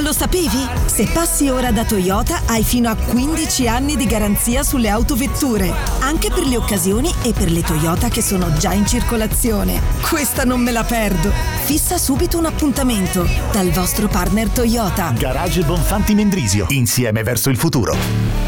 lo sapevi? Se passi ora da Toyota hai fino a 15 anni di garanzia sulle autovetture, anche per le occasioni e per le Toyota che sono già in circolazione. Questa non me la perdo. Fissa subito un appuntamento dal vostro partner Toyota. Garage Bonfanti Mendrisio, insieme verso il futuro.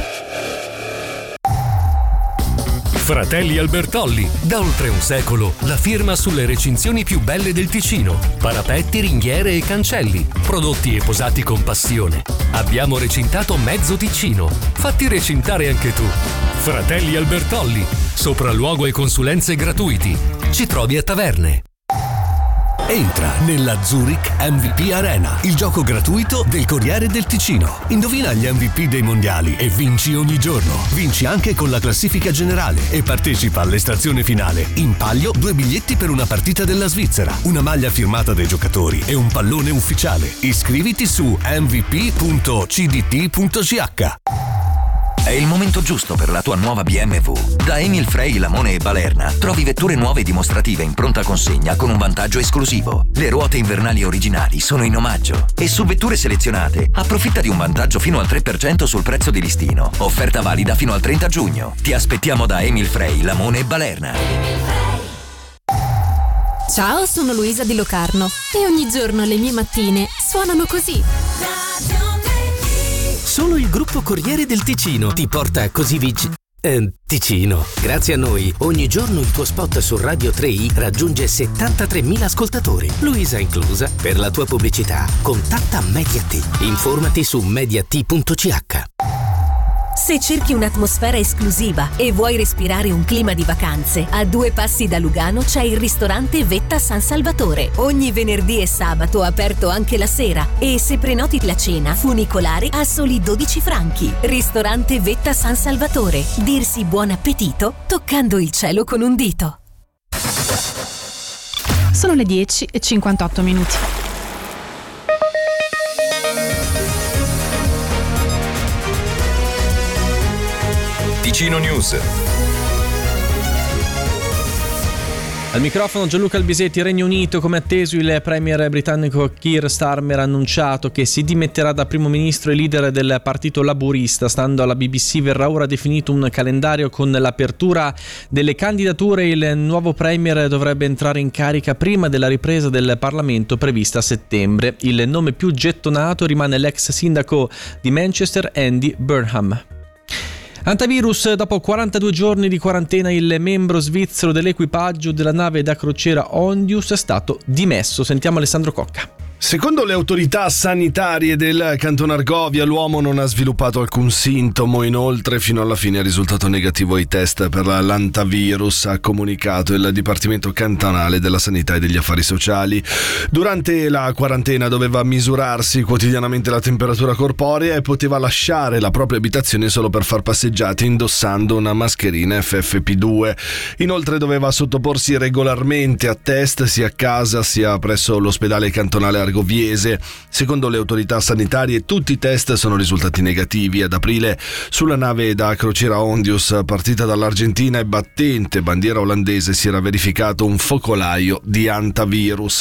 Fratelli Albertolli, da oltre un secolo, la firma sulle recinzioni più belle del Ticino. Parapetti, ringhiere e cancelli, prodotti e posati con passione. Abbiamo recintato mezzo Ticino. Fatti recintare anche tu. Fratelli Albertolli, sopralluogo e consulenze gratuiti. Ci trovi a Taverne. Entra nella Zurich MVP Arena, il gioco gratuito del Corriere del Ticino. Indovina gli MVP dei mondiali e vinci ogni giorno. Vinci anche con la classifica generale e partecipa all'estrazione finale. In palio 2 biglietti per una partita della Svizzera, una maglia firmata dai giocatori e un pallone ufficiale. Iscriviti su mvp.cdt.ch. È il momento giusto per la tua nuova BMW. Da Emil Frey, Lamone e Balerna trovi vetture nuove dimostrative in pronta consegna con un vantaggio esclusivo. Le ruote invernali originali sono in omaggio. E su vetture selezionate approfitta di un vantaggio fino al 3% sul prezzo di listino. Offerta valida fino al 30 giugno. Ti aspettiamo da Emil Frey, Lamone e Balerna. Ciao, sono Luisa di Locarno e ogni giorno le mie mattine suonano così. Solo il gruppo Corriere del Ticino ti porta così Ticino. Grazie a noi, ogni giorno il tuo spot su Radio 3i raggiunge 73.000 ascoltatori, Luisa inclusa. Per la tua pubblicità, contatta Mediat. Informati su mediat.ch. Se cerchi un'atmosfera esclusiva e vuoi respirare un clima di vacanze, a 2 passi da Lugano c'è il ristorante Vetta San Salvatore. Ogni venerdì e sabato aperto anche la sera e se prenoti la cena funicolare a soli 12 franchi. Ristorante Vetta San Salvatore. Dirsi buon appetito toccando il cielo con un dito. Sono le 10:58. Ticino News. Al microfono Gianluca Albisetti. Regno Unito, come atteso, il premier britannico Keir Starmer ha annunciato che si dimetterà da primo ministro e leader del partito laburista. Stando alla BBC verrà ora definito un calendario con l'apertura delle candidature. Il nuovo premier dovrebbe entrare in carica prima della ripresa del Parlamento prevista a settembre. Il nome più gettonato rimane l'ex sindaco di Manchester Andy Burnham. Antivirus: dopo 42 giorni di quarantena il membro svizzero dell'equipaggio della nave da crociera Ondius è stato dimesso. Sentiamo Alessandro Cocca. Secondo le autorità sanitarie del Canton Argovia, l'uomo non ha sviluppato alcun sintomo. Inoltre, fino alla fine è risultato negativo ai test per l'antivirus, ha comunicato il Dipartimento Cantonale della Sanità e degli Affari Sociali. Durante la quarantena doveva misurarsi quotidianamente la temperatura corporea e poteva lasciare la propria abitazione solo per far passeggiate indossando una mascherina FFP2. Inoltre doveva sottoporsi regolarmente a test sia a casa sia presso l'ospedale cantonale argoviese. Secondo le autorità sanitarie tutti i test sono risultati negativi. Ad aprile sulla nave da crociera Ondius partita dall'Argentina e battente bandiera olandese si era verificato un focolaio di antivirus.